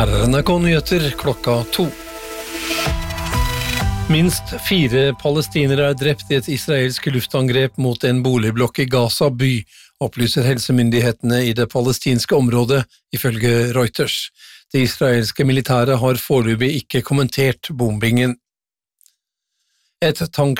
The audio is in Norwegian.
Her NRK-nyheter klokka 2. Minst 4 palestinere drept I et israelsk luftangrep mot en boligblokk I Gaza by, opplyser helsemyndighetene I det palestinske området, ifølge Reuters. Det israelske militæret har foreløpig ikke kommentert bombingen. Et